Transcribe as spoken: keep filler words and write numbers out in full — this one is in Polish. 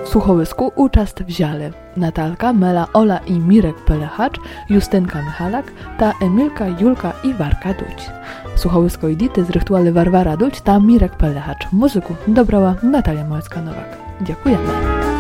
słuchowisku uczest wzięli Natalka, Mela, Ola i Mirek Pelechacz, Justynka Michalak, ta Emilka, Julka i Warka Duć. Słuchowisko edity zrychtuali Warwara Duć, ta Mirek Pelechacz. Muzyku dobrała Natalia Małecka-Nowak. Dziękujemy.